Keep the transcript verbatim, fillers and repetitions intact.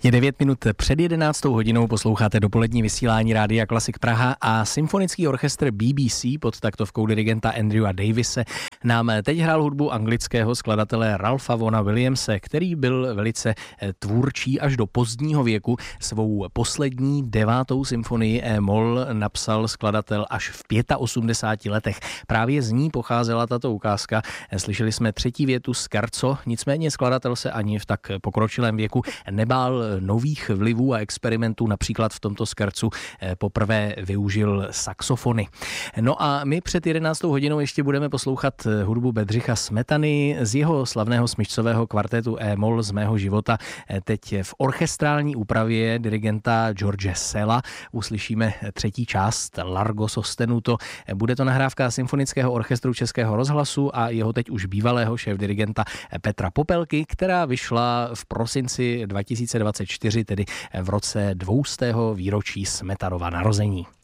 Je devět minut před jedenáctou hodinou, posloucháte dopolední vysílání Rádia Klasik Praha a symfonický orchestr B B C pod taktovkou dirigenta Andrewa Davise nám teď hrál hudbu anglického skladatele Ralpha Vaughna Williamse, který byl velice tvůrčí až do pozdního věku. Svou poslední devátou symfonii E-moll napsal skladatel až v osmdesáti pěti letech. Právě z ní pocházela tato ukázka. Slyšeli jsme třetí větu Scherzo, nicméně skladatel se ani v tak pokročilém věku nebál nových vlivů a experimentů, například v tomto scherzu poprvé využil saxofony. No a my před jedenáctou hodinou ještě budeme poslouchat hudbu Bedřicha Smetany z jeho slavného smyčcového kvartetu E-moll Z mého života. Teď v orchestrální úpravě dirigenta George Sella uslyšíme třetí část Largo sostenuto. Bude to nahrávka Symfonického orchestru Českého rozhlasu a jeho teď už bývalého šéfdirigenta Petra Popelky, která vyšla v prosinci dva tisíce dvacet čtyři, tedy v roce dvoustého výročí Smetanova narození.